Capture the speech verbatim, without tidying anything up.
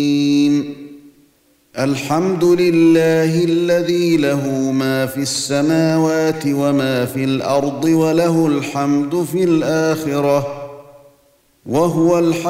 الحمد لله الذي له ما في السماوات وما في الأرض وله الحمد في الآخرة وهو الحكيم